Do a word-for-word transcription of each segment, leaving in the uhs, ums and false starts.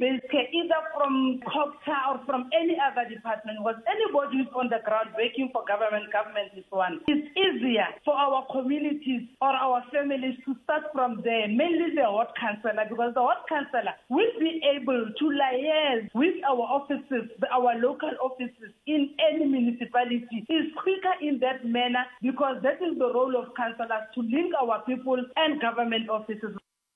community-based care, either from COGTA or from any other department, because anybody who's on the ground working for government, government is one. It's easier for our communities or our families to start from there, mainly the ward councillor, because the ward councillor will be able to liaise with our offices, our local offices in any municipality. It's quicker in that manner because that is the role of councillors, to link our people and government offices.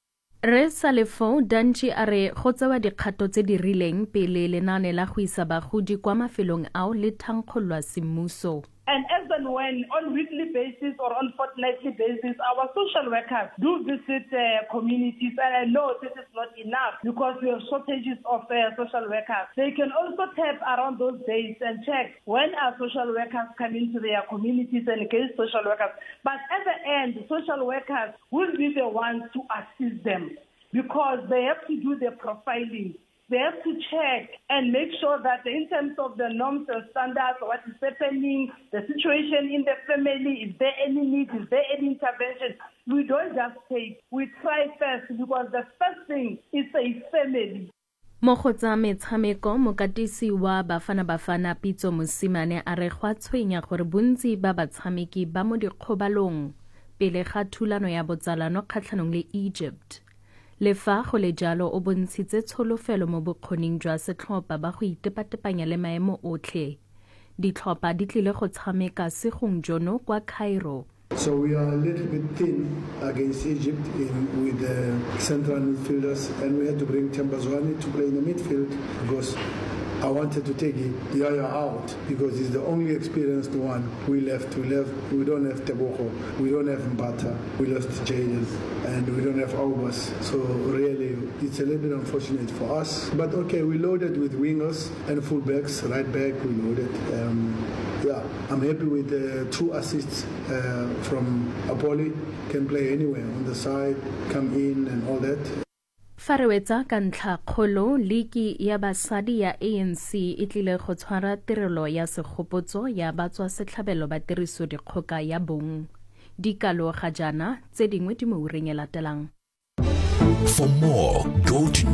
Re Salefo Dantsi a re go tsewa dikgato tse di rileng pele lenaane la go isa bagodi kwa mafelong ao le thankgolwa semmuso. And as and when, on weekly basis or on fortnightly basis, our social workers do visit uh, communities. And I know this is not enough because we have shortages of uh, social workers. They can also tap around those days and check when our social workers come into their communities and engage social workers. But at the end, social workers will be the ones to assist them because they have to do the profiling. They have to check and make sure that in terms of the norms and standards, what is happening, the situation in the family, is there any need, is there any intervention? We don't just take, we try first because the first thing is a family. Mo go tsa metshameko mokatisi wa Bafana Bafana Pitso Mosimane a re go tshwenya gore bontsi ba batshameki ba mo dikgobalong pele ga thulano ya botsalano kgatlhanong le Egypt. Le fa go le jalo o bontshitse tsholofelo mo bokgoning jwa setlhopha ba go itepatepanya le maemo otlhe. Ditlhopha di tlile go tshameka segong jono kwa Cairo. So we are a little bit thin against Egypt in, with the central midfielders, and we had to bring Tembazwane to play in the midfield because I wanted to take Yaya out because he's the only experienced one. We left, we left, we don't have Teboko, we don't have Mbata, we lost Jaden, and we don't have Aubas. So really, it's a little bit unfortunate for us. But okay, we loaded with wingers and fullbacks, right back, we loaded. Um, yeah, I'm happy with the two assists uh, from Apoli. Can play anywhere, on the side, come in and all that. Farewetsa ka ntlha kgolo liki ya basadi ya A N C e tlile go tshwara tirelo ya segopotso ya batswa setlhabelo ba tiriso dikgoka ya bong. Dikalo ga jana tse dingwe di mo ureng e latelang. For more, go to